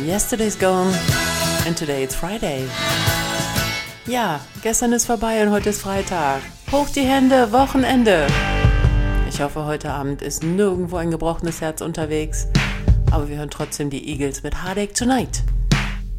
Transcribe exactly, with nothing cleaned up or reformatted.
Yesterday's gone and today it's Friday. Ja, gestern ist vorbei und heute ist Freitag. Hoch die Hände, Wochenende. Ich hoffe, heute Abend ist nirgendwo ein gebrochenes Herz unterwegs. Aber wir hören trotzdem die Eagles mit Heartache Tonight.